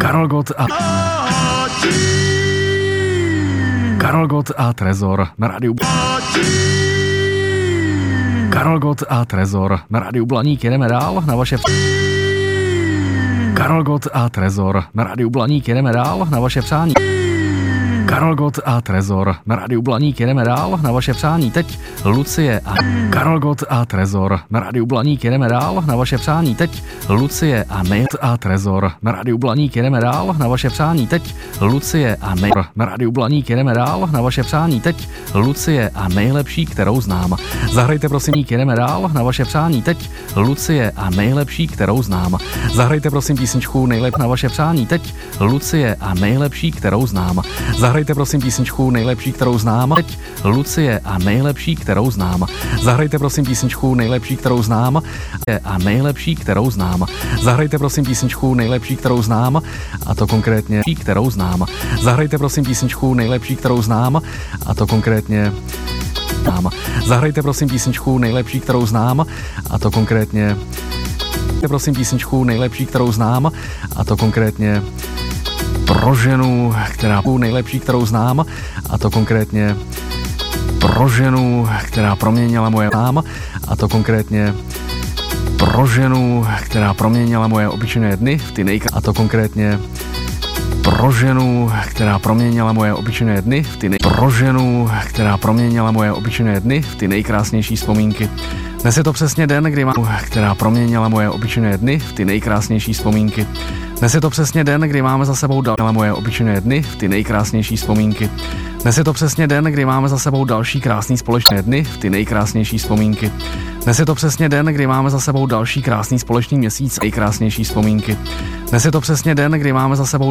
Karel Gott a Trezor na rádiu. Karel Gott a Trezor na rádiu Blaník. Jedeme dál na vaše... Karel Gott a Trezor na rádiu Blaník. Jedeme dál na vaše přání. Karel Gott a Trezor na rádiu Blaník. Jedeme dál na vaše přání. Teď Lucie a... Karel Gott a Trezor na rádiu Blaník. Jedeme dál na vaše přání. Teď Lucie a Mail a Trezor na rádiu Blaník. Jedeme dál na vaše přání. Teď Lucie a Mail na rádiu Blaník. Jedeme dál na vaše přání. Teď Lucie a nejlepší, kterou znám. Zahrajte prosím, jedeme dál na vaše přání. Teď Lucie a nejlepší, kterou znám. Zahrajte prosím písničku nejlepší na vaše přání. Teď Lucie a nejlepší, kterou znám. Zahrajte prosím písničku nejlepší, kterou znám. Teď Lucie a nejlepší, kterou znám. Zahrajte prosím písničku nejlepší, kterou znám. A nejlepší, kterou znám. Zahrajte prosím písničku nejlepší, kterou znám. A to konkrétně, kterou znám. Zahrajte prosím písničku nejlepší, kterou znám. A to konkrétně znám. Zahrajte prosím písničku nejlepší, kterou znám. A to konkrétně prosím písničku nejlepší, kterou znám. A to konkrétně pro ženu, která nejlepší, kterou znám. A to konkrétně pro ženu, která proměnila moje znám. A to konkrétně pro ženu, která proměnila moje obyčejné dny v ty a to konkrétně pro ženu, která proměnila moje obyčejné dny v ty pro ženu, která proměnila moje obyčejné dny v ty nejkrásnější vzpomínky. Dnes je to přesně den, kdy mám, která proměnila moje obyčejné dny v ty nejkrásnější vzpomínky. Dnes je to přesně den, kdy máme za sebou moje obyčejné dny v ty nejkrásnější vzpomínky. Dnes je to přesně den, kdy máme za sebou další krásný společné dny v ty nejkrásnější vzpomínky. Dnes je to přesně den, kdy máme za sebou další krásný společný měsíc a nejkrásnější vzpomínky. Dnes je to přesně den, kdy máme za sebou